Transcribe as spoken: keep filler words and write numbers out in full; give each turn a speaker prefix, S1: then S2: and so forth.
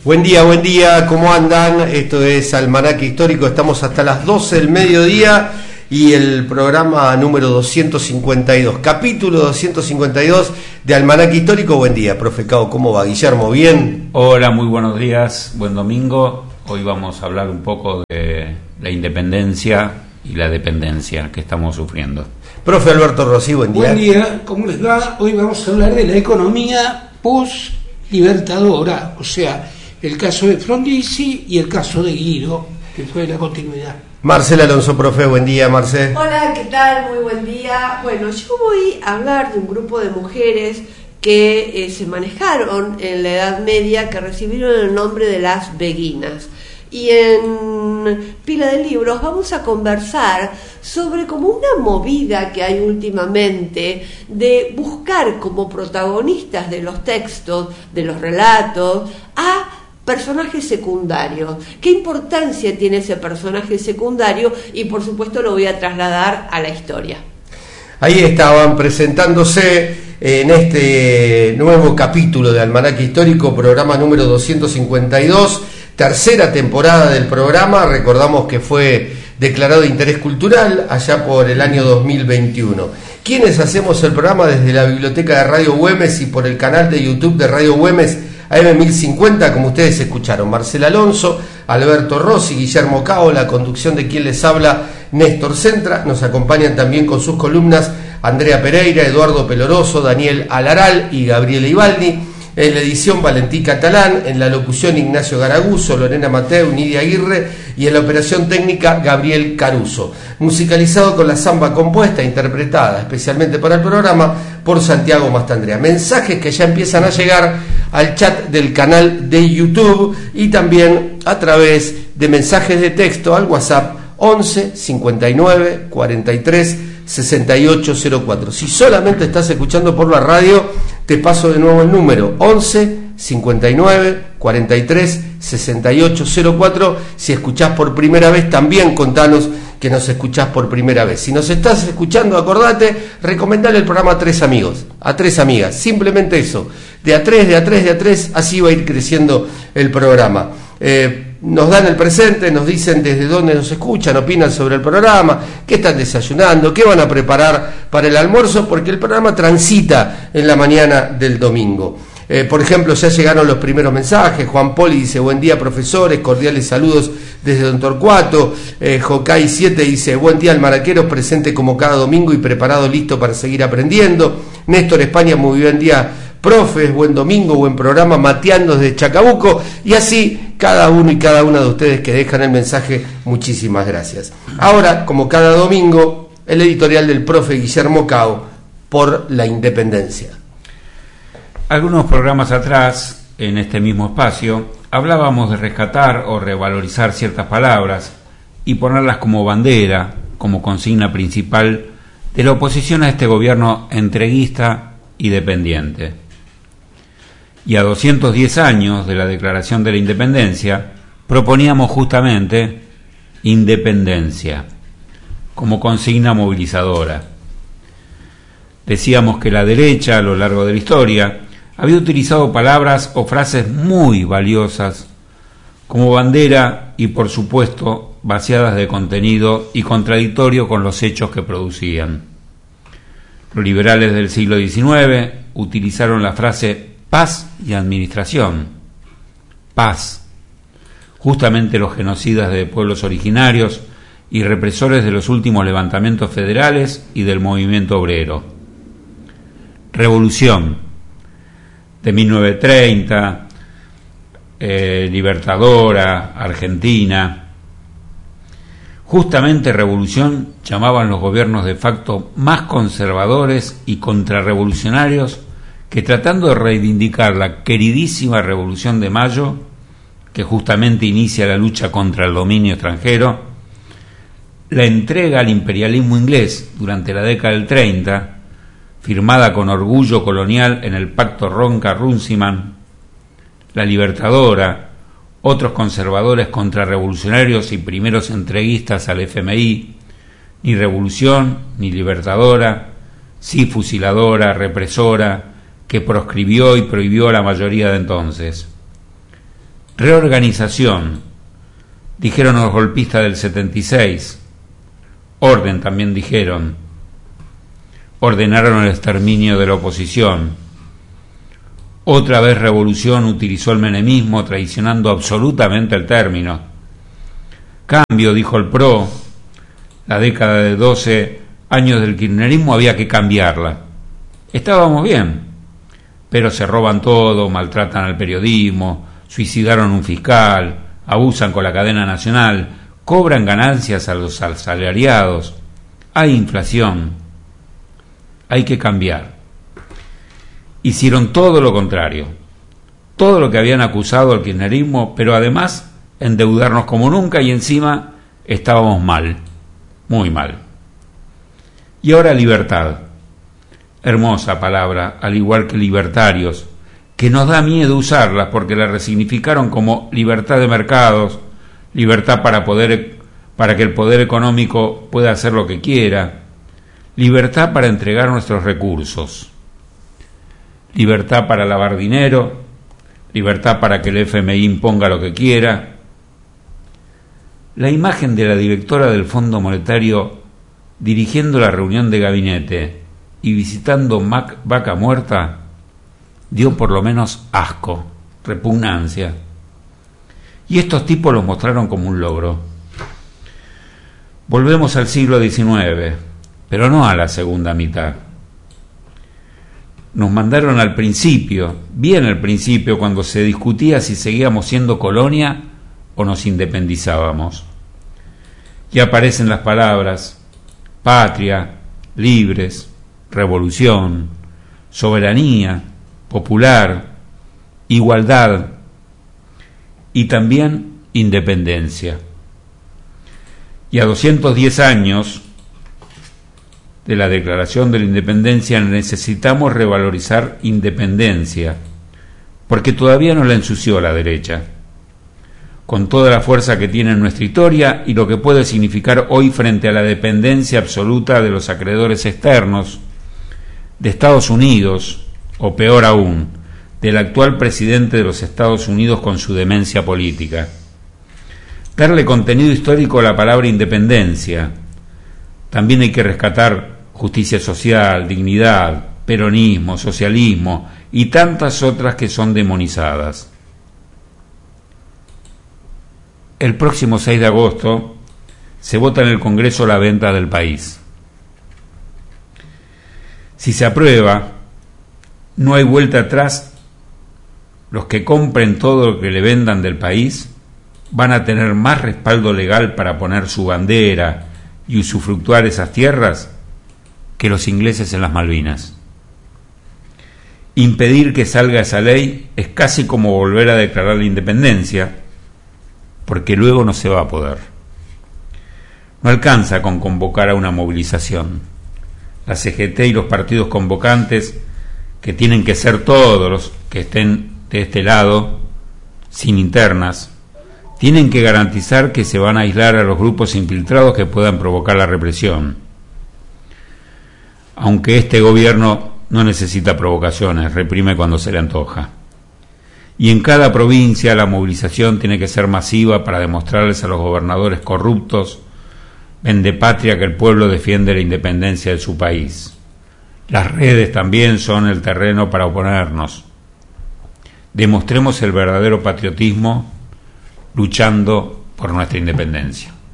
S1: Buen día, buen día, ¿cómo andan? Esto es Almanaque Histórico, estamos hasta las doce del mediodía y el programa número doscientos cincuenta y dos, capítulo doscientos cincuenta y dos de Almanaque Histórico. Buen día, profe Cao, ¿cómo va? Guillermo, ¿bien?
S2: Hola, muy buenos días, buen domingo. Hoy vamos a hablar un poco de la independencia y la dependencia que estamos sufriendo.
S1: Profe Alberto Rossi, buen día.
S3: Buen día, ¿cómo les va? Hoy vamos a hablar de la economía post-libertadora, o sea, el caso de Frondizi y el caso de Guido, que fue la continuidad.
S1: Marcela Alonso, profe, buen día, Marce.
S4: Hola, ¿qué tal? Muy buen día. Bueno, yo voy a hablar de un grupo de mujeres que eh, se manejaron en la Edad Media, que recibieron el nombre de las beguinas. Y en Pila de Libros vamos a conversar sobre como una movida que hay últimamente de buscar como protagonistas de los textos, de los relatos, a personajes secundarios. ¿Qué importancia tiene ese personaje secundario? Y por supuesto lo voy a trasladar a la historia.
S1: Ahí estaban presentándose en este nuevo capítulo de Almanaque Histórico, programa número doscientos cincuenta y dos, tercera temporada del programa. Recordamos que fue declarado de interés cultural allá por el año dos mil veintiuno. Quienes hacemos el programa desde la biblioteca de Radio Güemes y por el canal de YouTube de Radio Güemes A M mil cincuenta, como ustedes escucharon, Marcela Alonso, Alberto Rossi, Guillermo Cao, la conducción de quien les habla, Néstor Centra. Nos acompañan también con sus columnas Andrea Pereira, Eduardo Peloroso, Daniel Alaral y Gabriela Ibaldi. En la edición Valentín Catalán, en la locución Ignacio Garaguso, Lorena Mateu, Nidia Aguirre y en la operación técnica Gabriel Caruso. Musicalizado con la samba compuesta, interpretada especialmente para el programa por Santiago Mastandrea. Mensajes que ya empiezan a llegar al chat del canal de YouTube y también a través de mensajes de texto al WhatsApp once cincuenta y nueve cuarenta y tres sesenta y ocho cero cuatro. Si solamente estás escuchando por la radio, te paso de nuevo el número once cincuenta y nueve cuarenta y tres sesenta y ocho cero cuatro. Si escuchás por primera vez, también contanos que nos escuchás por primera vez. Si nos estás escuchando, acordate, recomendale el programa a tres amigos, a tres amigas, simplemente eso, de a tres, de a tres, de a tres, así va a ir creciendo el programa. Eh, nos dan el presente, nos dicen desde dónde nos escuchan, opinan sobre el programa, qué están desayunando, qué van a preparar para el almuerzo, porque el programa transita en la mañana del domingo. Eh, por ejemplo, ya llegaron los primeros mensajes. Juan Poli dice: buen día, profesores, cordiales saludos desde Don Torcuato. eh, Jokai siete dice: buen día, almanaqueros, presente como cada domingo y preparado, listo para seguir aprendiendo. Néstor España: muy buen día, profes, buen domingo, buen programa, mateando desde Chacabuco. Y así cada uno y cada una de ustedes que dejan el mensaje, muchísimas gracias. Ahora, como cada domingo, el editorial del profe Guillermo Cao por la independencia.
S2: Algunos programas atrás, en este mismo espacio, hablábamos de rescatar o revalorizar ciertas palabras y ponerlas como bandera, como consigna principal de la oposición a este gobierno entreguista y dependiente. Y a doscientos diez años de la Declaración de la Independencia, proponíamos justamente independencia como consigna movilizadora. Decíamos que la derecha, a lo largo de la historia, había utilizado palabras o frases muy valiosas como bandera y, por supuesto, vaciadas de contenido y contradictorio con los hechos que producían. Los liberales del siglo diecinueve utilizaron la frase paz y administración. Paz. Justamente los genocidas de pueblos originarios y represores de los últimos levantamientos federales y del movimiento obrero. Revolución. De mil novecientos treinta, eh, libertadora, Argentina. Justamente revolución llamaban los gobiernos de facto más conservadores y contrarrevolucionarios que, tratando de reivindicar la queridísima Revolución de Mayo, que justamente inicia la lucha contra el dominio extranjero, la entrega al imperialismo inglés durante la década del treinta, firmada con orgullo colonial en el Pacto Ronca-Runciman, la libertadora, otros conservadores contrarrevolucionarios y primeros entreguistas al F M I, ni revolución, ni libertadora, sí fusiladora, represora, que proscribió y prohibió a la mayoría de entonces. Reorganización, dijeron los golpistas del setenta y seis. Orden, también dijeron. Ordenaron el exterminio de la oposición. Otra vez revolución, utilizó el menemismo, traicionando absolutamente el término. Cambio, dijo el P R O. La década de doce años del kirchnerismo había que cambiarla. Estábamos bien, pero se roban todo, maltratan al periodismo, suicidaron un fiscal, abusan con la cadena nacional, cobran ganancias a los asalariados, hay inflación, hay que cambiar. Hicieron todo lo contrario, todo lo que habían acusado al kirchnerismo, pero además endeudarnos como nunca y encima estábamos mal, muy mal. Y ahora libertad, hermosa palabra, al igual que libertarios, que nos da miedo usarlas porque la resignificaron como libertad de mercados, libertad para poder, para que el poder económico pueda hacer lo que quiera, libertad para entregar nuestros recursos, libertad para lavar dinero, libertad para que el F M I imponga lo que quiera. La imagen de la directora del Fondo Monetario dirigiendo la reunión de gabinete y visitando Mac, Vaca Muerta dio por lo menos asco, repugnancia. Y estos tipos los mostraron como un logro. Volvemos al siglo diecinueve, pero no a la segunda mitad. Nos mandaron al principio, bien al principio, cuando se discutía si seguíamos siendo colonia o nos independizábamos. Y aparecen las palabras patria, libres, revolución, soberanía, popular, igualdad y también independencia. Y a doscientos diez años de la Declaración de la Independencia necesitamos revalorizar independencia, porque todavía no la ensució la derecha, con toda la fuerza que tiene en nuestra historia y lo que puede significar hoy frente a la dependencia absoluta de los acreedores externos, de Estados Unidos, o peor aún, del actual presidente de los Estados Unidos con su demencia política. Darle contenido histórico a la palabra independencia. También hay que rescatar justicia social, dignidad, peronismo, socialismo y tantas otras que son demonizadas. El próximo seis de agosto se vota en el Congreso la venta del país. Si se aprueba, no hay vuelta atrás. Los que compren todo lo que le vendan del país van a tener más respaldo legal para poner su bandera y usufructuar esas tierras que los ingleses en las Malvinas. Impedir que salga esa ley es casi como volver a declarar la independencia, porque luego no se va a poder. No alcanza con convocar a una movilización. La C G T y los partidos convocantes, que tienen que ser todos los que estén de este lado, sin internas, tienen que garantizar que se van a aislar a los grupos infiltrados que puedan provocar la represión. Aunque este gobierno no necesita provocaciones, reprime cuando se le antoja. Y en cada provincia la movilización tiene que ser masiva para demostrarles a los gobernadores corruptos, vendepatria, que el pueblo defiende la independencia de su país. Las redes también son el terreno para oponernos. Demostremos el verdadero patriotismo luchando por nuestra independencia.